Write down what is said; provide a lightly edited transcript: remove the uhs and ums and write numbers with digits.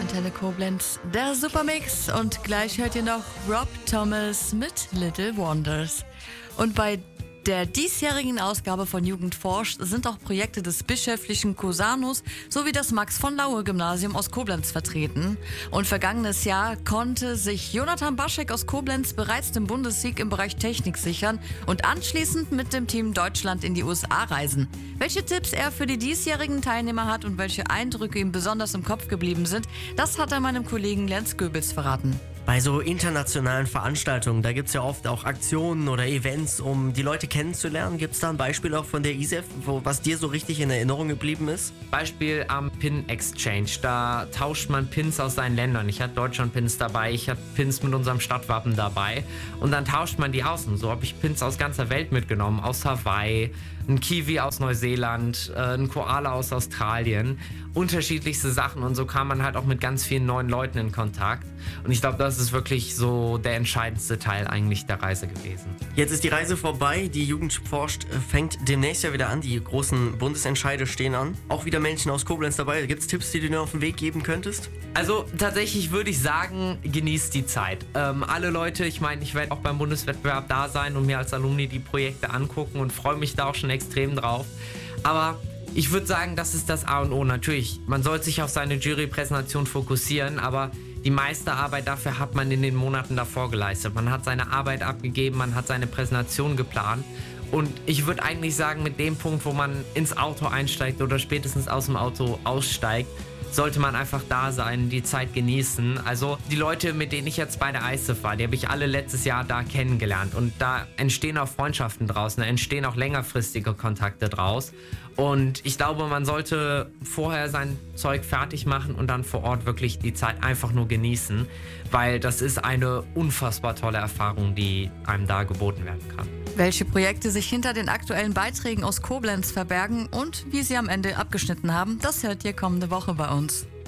Antenne Koblenz, der Supermix. Und gleich hört ihr noch Rob Thomas mit Little Wonders. Und bei der diesjährigen Ausgabe von Jugend forscht sind auch Projekte des bischöflichen Cusanus sowie das Max-von-Laue-Gymnasium aus Koblenz vertreten. Und vergangenes Jahr konnte sich Jonathan Baschek aus Koblenz bereits den Bundessieg im Bereich Technik sichern und anschließend mit dem Team Deutschland in die USA reisen. Welche Tipps er für die diesjährigen Teilnehmer hat und welche Eindrücke ihm besonders im Kopf geblieben sind, das hat er meinem Kollegen Lenz Goebels verraten. Bei so internationalen Veranstaltungen, da gibt es ja oft auch Aktionen oder Events, um die Leute kennenzulernen. Gibt es da ein Beispiel auch von der ISEF, was dir so richtig in Erinnerung geblieben ist? Beispiel am Pin Exchange. Da tauscht man Pins aus seinen Ländern. Ich hatte Deutschland-Pins dabei, ich hatte Pins mit unserem Stadtwappen dabei. Und dann tauscht man die aus. Und so habe ich Pins aus ganzer Welt mitgenommen. Aus Hawaii, ein Kiwi aus Neuseeland, ein Koala aus Australien. Unterschiedlichste Sachen. Und so kam man halt auch mit ganz vielen neuen Leuten in Kontakt. Und ich glaube, das ist wirklich so der entscheidendste Teil eigentlich der Reise gewesen. Jetzt ist die Reise vorbei, die Jugend forscht fängt demnächst ja wieder an, die großen Bundesentscheide stehen an. Auch wieder Menschen aus Koblenz dabei. Gibt es Tipps, die du dir auf den Weg geben könntest? Also tatsächlich würde ich sagen, genießt die Zeit. Alle Leute, ich meine, ich werde auch beim Bundeswettbewerb da sein und mir als Alumni die Projekte angucken und freue mich da auch schon extrem drauf. Aber ich würde sagen, das ist das A und O. Natürlich, man sollte sich auf seine Jurypräsentation fokussieren, aber die meiste Arbeit dafür hat man in den Monaten davor geleistet. Man hat seine Arbeit abgegeben, man hat seine Präsentation geplant. Und ich würde eigentlich sagen, mit dem Punkt, wo man ins Auto einsteigt oder spätestens aus dem Auto aussteigt, sollte man einfach da sein, die Zeit genießen. Also die Leute, mit denen ich jetzt bei der ISEF war, die habe ich alle letztes Jahr da kennengelernt. Und da entstehen auch Freundschaften draus, da entstehen auch längerfristige Kontakte draus. Und ich glaube, man sollte vorher sein Zeug fertig machen und dann vor Ort wirklich die Zeit einfach nur genießen, weil das ist eine unfassbar tolle Erfahrung, die einem da geboten werden kann. Welche Projekte sich hinter den aktuellen Beiträgen aus Koblenz verbergen und wie sie am Ende abgeschnitten haben, das hört ihr kommende Woche bei uns.